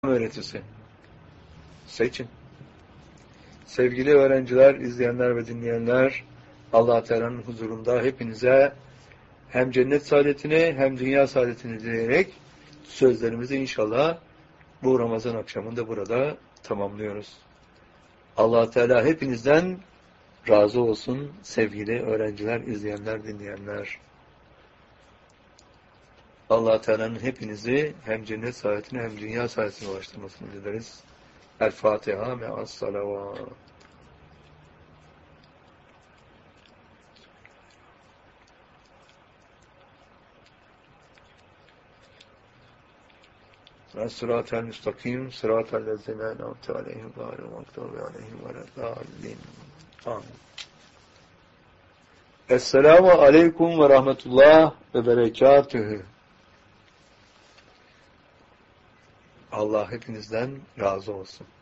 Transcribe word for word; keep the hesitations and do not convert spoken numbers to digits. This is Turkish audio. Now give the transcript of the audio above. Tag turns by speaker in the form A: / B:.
A: öğretisi. Seçin. Sevgili öğrenciler, izleyenler ve dinleyenler, Allah Teala'nın huzurunda hepinize hem cennet saadetini hem dünya saadetini dileyerek sözlerimizi inşallah bu Ramazan akşamında burada tamamlıyoruz. Allah Teala hepinizden razı olsun sevgili öğrenciler, izleyenler, dinleyenler. Allah Teala'nın hepinizi hem cennet saadetine hem dünya saadetine ulaştırmasını dileriz. El-Fatiha me'as salavat. Es-Sıratel müstakim, sıratel lezine en'amte aleyhim gâyril mağdûbi aleyhim veleddâllin. Amin. Esselamu aleyküm ve rahmetullah ve berekatühü. Allah hepinizden razı olsun.